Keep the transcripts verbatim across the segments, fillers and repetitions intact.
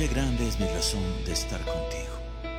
Qué grande es mi razón de estar contigo.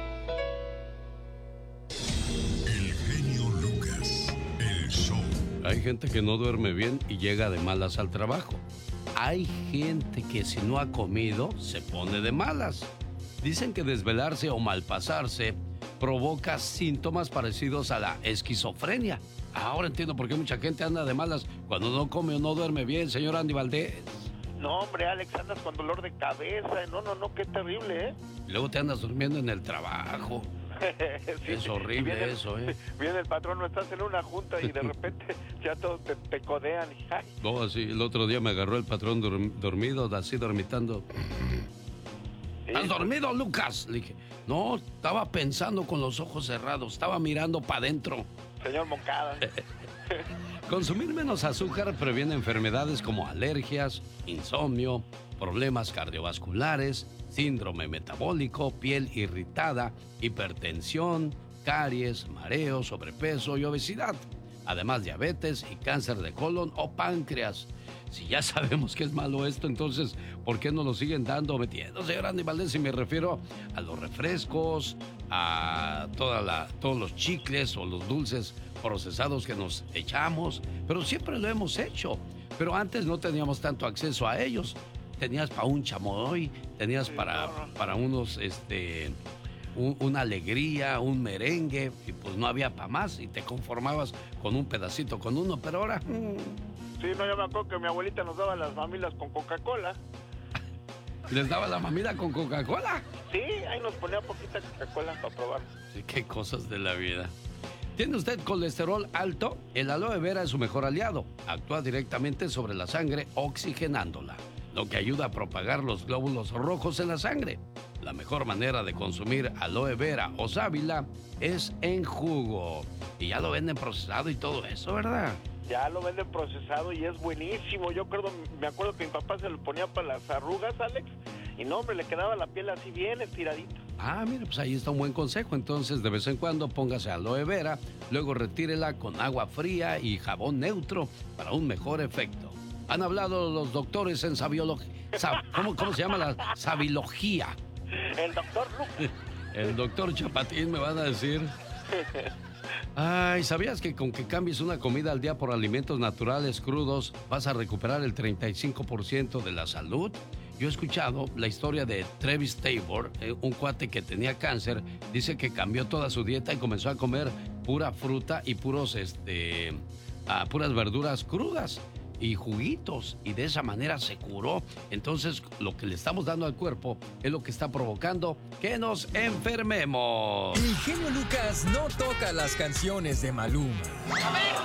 El genio Lucas, el show. Hay gente que no duerme bien y llega de malas al trabajo. Hay gente que si no ha comido se pone de malas. Dicen que desvelarse o malpasarse provoca síntomas parecidos a la esquizofrenia. Ahora entiendo por qué mucha gente anda de malas cuando no come o no duerme bien, señor Andy Valdés. No, hombre, Alex, andas con dolor de cabeza. No, no, no, qué terrible, ¿eh? Y luego te andas durmiendo en el trabajo. Sí, es horrible viene, eso, ¿eh? Viene el patrón, no estás en una junta y de repente ya todos te, te codean. Y, ay. No, así, el otro día me agarró el patrón dorm, dormido, así dormitando. ¿Estás dormido, Lucas? Le dije, no, estaba pensando con los ojos cerrados, estaba mirando para adentro. Señor Moncada. Consumir menos azúcar previene enfermedades como alergias, insomnio, problemas cardiovasculares, síndrome metabólico, piel irritada, hipertensión, caries, mareo, sobrepeso y obesidad. Además, diabetes y cáncer de colon o páncreas. Si ya sabemos que es malo esto, entonces, ¿por qué no lo siguen dando, metiendo, señor Andy Valdés? Y me refiero a los refrescos, a toda la, todos los chicles o los dulces procesados que nos echamos. Pero siempre lo hemos hecho. Pero antes no teníamos tanto acceso a ellos. Tenías para un chamoy, tenías para, para unos, este... Un, una alegría, un merengue, y pues no había para más y te conformabas con un pedacito, con uno, pero ahora... Mmm. Sí, no, yo me acuerdo que mi abuelita nos daba las mamilas con Coca-Cola. ¿Les daba la mamila con Coca-Cola? Sí, ahí nos ponía poquita Coca-Cola para probar. Sí, qué cosas de la vida. ¿Tiene usted colesterol alto? El aloe vera es su mejor aliado. Actúa directamente sobre la sangre oxigenándola, lo que ayuda a propagar los glóbulos rojos en la sangre. La mejor manera de consumir aloe vera o sábila es en jugo. Y ya lo venden procesado y todo eso, ¿verdad? Ya lo venden procesado y es buenísimo. Yo acuerdo, me acuerdo que mi papá se lo ponía para las arrugas, Alex, y no, hombre, le quedaba la piel así bien estiradita. Ah, mira, pues ahí está un buen consejo. Entonces, de vez en cuando póngase aloe vera, luego retírela con agua fría y jabón neutro para un mejor efecto. Han hablado los doctores en sabiología. Sab, ¿cómo, ¿Cómo se llama la sabilogía? El doctor Lucas. El doctor Chapatín me van a decir. Ay, ¿sabías que con que cambies una comida al día por alimentos naturales crudos vas a recuperar el treinta y cinco por ciento de la salud? Yo he escuchado la historia de Travis Tabor, eh, un cuate que tenía cáncer. Dice que cambió toda su dieta y comenzó a comer pura fruta y puros, este, ah, puras verduras crudas y juguitos, y de esa manera se curó. Entonces, lo que le estamos dando al cuerpo es lo que está provocando que nos enfermemos. El genio Lucas no toca las canciones de Maluma. A ver,